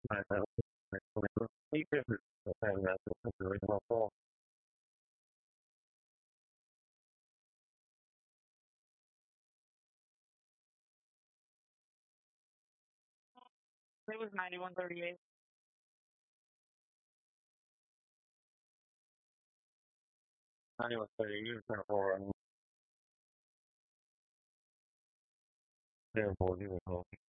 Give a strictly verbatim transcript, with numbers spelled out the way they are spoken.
I know. He different and that's the original fall. It was ninety-one thirty-eight. ninety-one thirty-eight, kind of for um, airport, you know.